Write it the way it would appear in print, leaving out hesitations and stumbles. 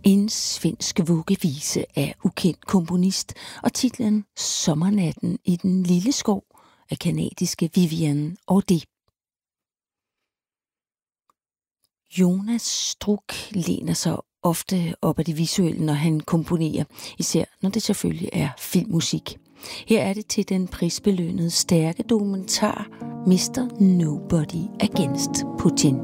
En svensk vuggevise af ukendt komponist, og titlen Sommernatten i den lille skov af kanadiske Vivian Audet. Jonas Struck læner sig ofte op af det visuelle, når han komponerer, især når det selvfølgelig er filmmusik. Her er det til den prisbelønnede stærke dokumentar Mr. Nobody Against Putin.